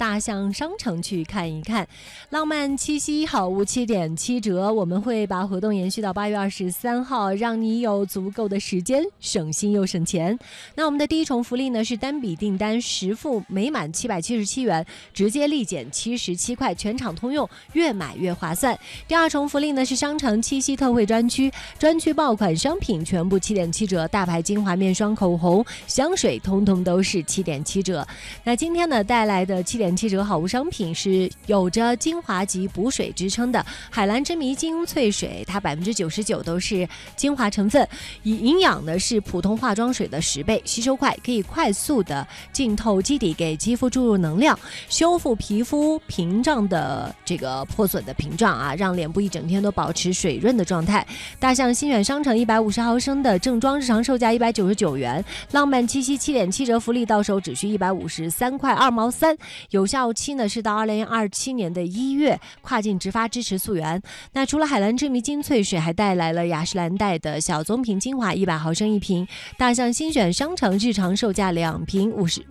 大象商城去看一看。浪漫七夕好物7.7折，我们会把活动延续到8月23号，让你有足够的时间，省心又省钱。那我们的第一重福利呢是单笔订单10付每满777元，直接立减77块，全场通用，越买越划算。第二重福利呢是商城七夕特惠专区爆款商品全部7.7折，大牌精华面霜、口红、香水通通都是7.7折。那今天呢带来的7.7折好物商品是有着精华级补水之称的海蓝之谜精粹水，它99%都是精华成分，营养呢是普通化妆水的10倍，吸收快，可以快速的浸透基底，给肌肤注入能量，修复皮肤屏障的这个破损的屏障啊，让脸部一整天都保持水润的状态。大象新选商城150毫升的正装日常售价199元，浪漫七夕7.7折福利到手只需153块2毛3，有效期呢是到2027年的1月，跨境直发，支持溯源。那除了海蓝之谜精粹水，还带来了雅诗兰黛的小棕瓶精华100毫升一瓶，大象新选商城日常售价2瓶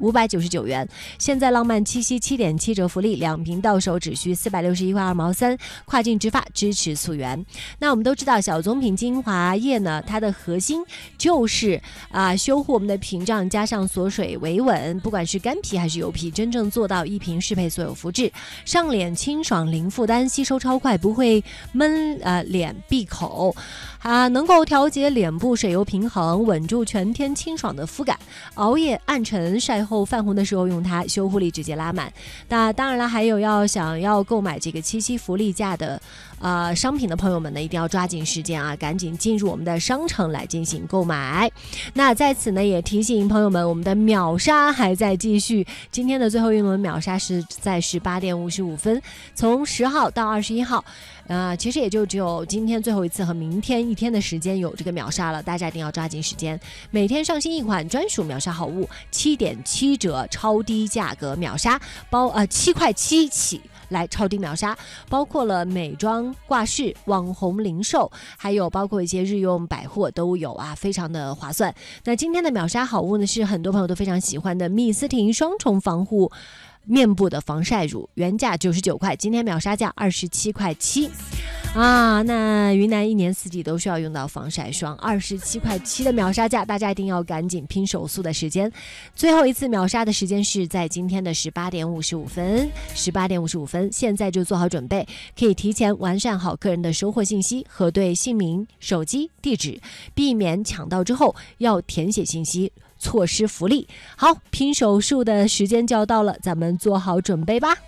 599元，现在浪漫七夕7.7折福利，2瓶到手只需461块2毛3，跨境直发，支持溯源。那我们都知道小棕瓶精华液呢，它的核心就是修护我们的屏障，加上锁水维稳，不管是干皮还是油皮，真正做到一瓶适配所有肤质，上脸清爽零负担，吸收超快，不会闷脸闭口能够调节脸部水油平衡，稳住全天清爽的肤感。熬夜暗沉晒后泛红的时候用它，修护力直接拉满。那当然了，还有想要购买这个七夕福利价的商品的朋友们呢，一定要抓紧时间啊，赶紧进入我们的商城来进行购买。那在此呢也提醒朋友们，我们的秒杀还在继续，今天的最后一轮秒杀是在18点55分，从10号到21号其实也就只有今天最后一次和明天一天的时间有这个秒杀了，大家一定要抓紧时间，每天上新一款专属秒杀好物，7.7折超低价格秒杀，7块7起来超低秒杀，包括了美妆挂饰、网红零售，还有包括一些日用百货都有啊，非常的划算。那今天的秒杀好物呢，是很多朋友都非常喜欢的蜜丝婷双重防护面部的防晒乳，原价99块，今天秒杀价27块7那云南一年四季都需要用到防晒霜，27块7的秒杀价，大家一定要赶紧拼手速的时间。最后一次秒杀的时间是在今天的18点55分，现在就做好准备，可以提前完善好个人的收货信息，核对姓名、手机、地址，避免抢到之后要填写信息错失福利。好，拼手速的时间就要到了，咱们做好准备吧。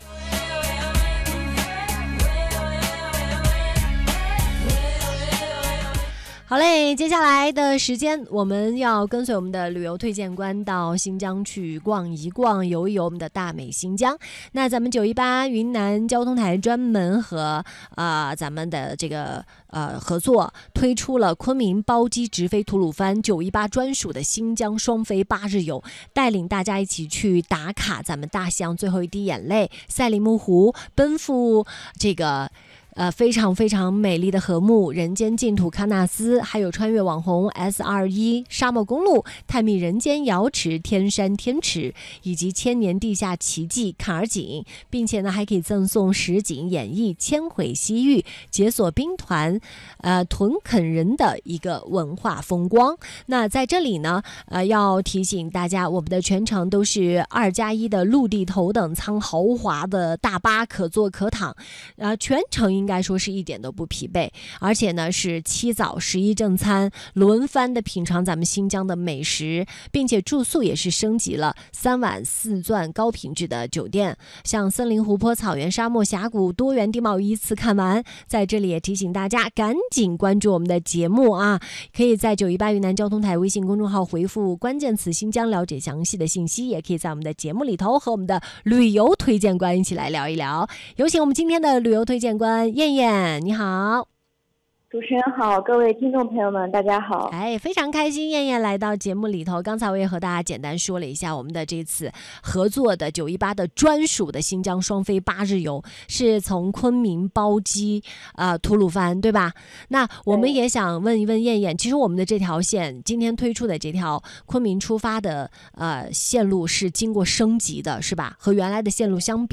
好嘞，接下来的时间我们要跟随我们的旅游推荐官到新疆去逛一逛，游一游我们的大美新疆。那咱们918云南交通台专门和咱们的这个合作推出了昆明包机直飞吐鲁番918专属的新疆双飞8日游，带领大家一起去打卡咱们大西洋最后一滴眼泪、赛里木湖，奔赴这个非常非常美丽的禾木、人间净土喀纳斯，还有穿越网红 S21 沙漠公路，探秘人间瑶池、天山天池，以及千年地下奇迹坎儿井，并且呢还可以赠送实景演绎千回西域、解锁兵团屯垦人的一个文化风光。那在这里呢要提醒大家，我们的全程都是2+1的陆地头等舱豪华的大巴，可坐可躺全程应该说是一点都不疲惫，而且呢是7早11正餐，轮番的品尝咱们新疆的美食，并且住宿也是升级了3晚4钻高品质的酒店，像森林、湖泊、草原、沙漠、峡谷多元地貌一次看完。在这里也提醒大家赶紧关注我们的节目啊，可以在918云南交通台微信公众号回复关键词新疆了解详细的信息，也可以在我们的节目里头和我们的旅游推荐官一起来聊一聊。有请我们今天的旅游推荐官燕燕，你好。 主持人好，各位听众朋友们大家好。 非常开心燕燕来到节目里头。刚才我也和大家简单说了一下我们的这次合作的918的专属的新疆双飞8日游，是从昆明包机吐鲁番，对吧？那我们也想问一问燕燕，其实我们的这条线今天推出的这条昆明出发的线路是经过升级的，是吧？和原来的线路相比